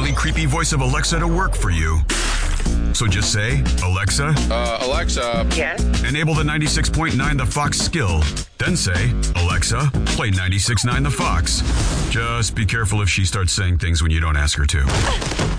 annoying, creepy voice of Alexa to work for you. So just say, Alexa, Alexa. Yes? enable the 96.9 The Fox skill. Then say, Alexa, play 96.9 The Fox. Just be careful if she starts saying things when you don't ask her to.